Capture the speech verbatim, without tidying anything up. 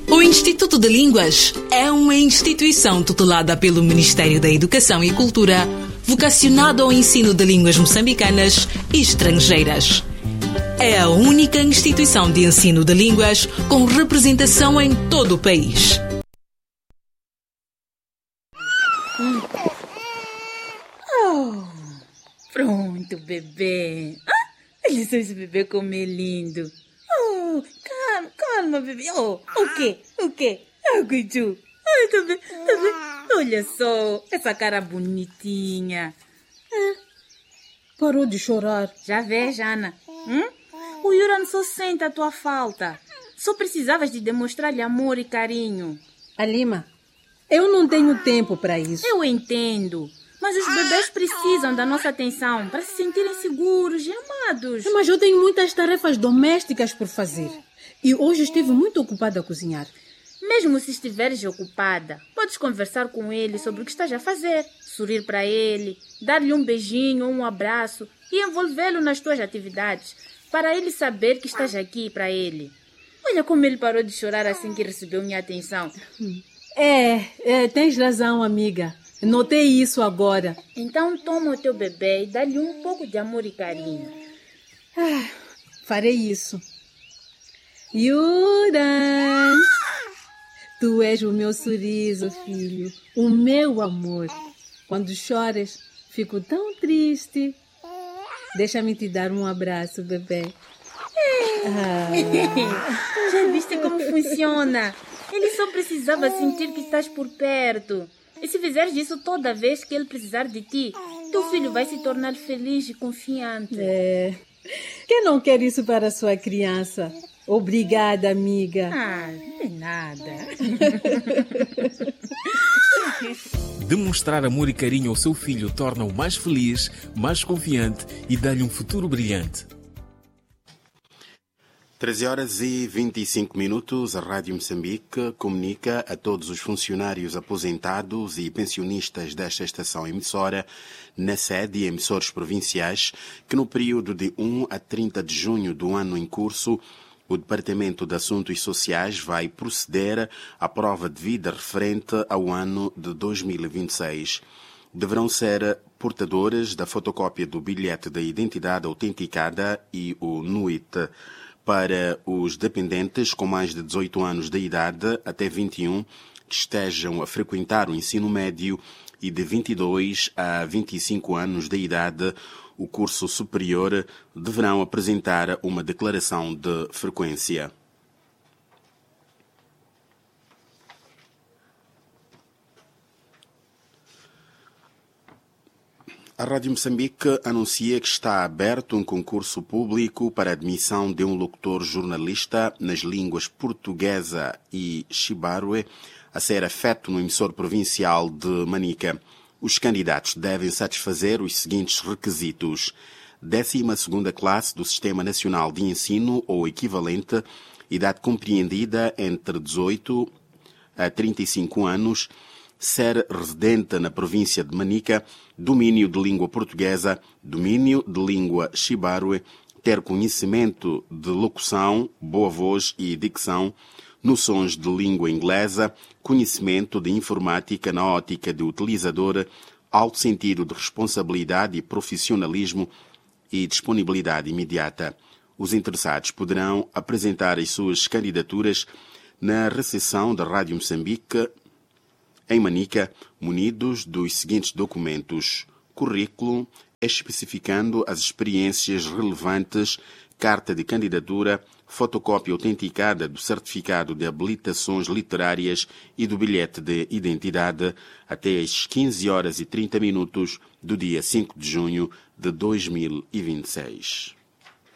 O Instituto de Línguas é uma instituição tutelada pelo Ministério da Educação e Cultura, vocacionado ao ensino de línguas moçambicanas e estrangeiras. É a única instituição de ensino de línguas com representação em todo o país. Oh, pronto, bebê. Ah, olha só esse bebê como é lindo. Oh, calma, calma, bebê. Oh, o quê? O quê? Ah, Guidu. Ai, tá bem, tá bem. Olha só, essa cara bonitinha. É, parou de chorar. Já vês, Ana? Hum? O Yuran só sente a tua falta. Só precisavas de demonstrar-lhe amor e carinho. Alima, eu não tenho tempo para isso. Eu entendo. Mas os bebês precisam da nossa atenção para se sentirem seguros e amados. Mas eu tenho muitas tarefas domésticas por fazer. E hoje estive muito ocupada a cozinhar. Mesmo se estiveres ocupada, podes conversar com ele sobre o que estás a fazer, sorrir para ele, dar-lhe um beijinho ou um abraço e envolvê-lo nas tuas atividades, para ele saber que estás aqui para ele. Olha como ele parou de chorar assim que recebeu minha atenção. É, é, tens razão, amiga. Notei isso agora. Então toma o teu bebê e dá-lhe um pouco de amor e carinho. Ah, farei isso. Yuran, tu és o meu sorriso, filho, o meu amor. Quando choras, fico tão triste. Deixa-me te dar um abraço, bebê. Ah. Já viste como funciona? Ele só precisava sentir que estás por perto. E se fizeres isso toda vez que ele precisar de ti, teu filho vai se tornar feliz e confiante. É. Quem não quer isso para a sua criança? Obrigada, amiga. Ah, não é nada. Demonstrar amor e carinho ao seu filho torna-o mais feliz, mais confiante e dá-lhe um futuro brilhante. treze horas e vinte e cinco minutos, a Rádio Moçambique comunica a todos os funcionários aposentados e pensionistas desta estação emissora, na sede e emissores provinciais, que no período de um a trinta de junho do ano em curso, o Departamento de Assuntos Sociais vai proceder à prova de vida referente ao ano de dois mil e vinte e seis. Deverão ser portadores da fotocópia do bilhete de identidade autenticada e o N U I T. Para os dependentes com mais de dezoito anos de idade até vinte e um que estejam a frequentar o ensino médio e de vinte e dois a vinte e cinco anos de idade o curso superior, deverão apresentar uma declaração de frequência. A Rádio Moçambique anuncia que está aberto um concurso público para a admissão de um locutor jornalista nas línguas portuguesa e xibarue a ser feito no emissor provincial de Manica. Os candidatos devem satisfazer os seguintes requisitos: décima segunda classe do Sistema Nacional de Ensino ou equivalente, idade compreendida entre dezoito a trinta e cinco anos, ser residente na província de Manica, domínio de língua portuguesa, domínio de língua xibarue, ter conhecimento de locução, boa voz e dicção, noções de língua inglesa, conhecimento de informática na ótica de utilizador, alto sentido de responsabilidade e profissionalismo e disponibilidade imediata. Os interessados poderão apresentar as suas candidaturas na recepção da Rádio Moçambique, em Manica, munidos dos seguintes documentos: currículo, especificando as experiências relevantes, carta de candidatura, fotocópia autenticada do certificado de habilitações literárias e do bilhete de identidade, até às quinze horas e trinta minutos do dia cinco de junho de dois mil e vinte e seis.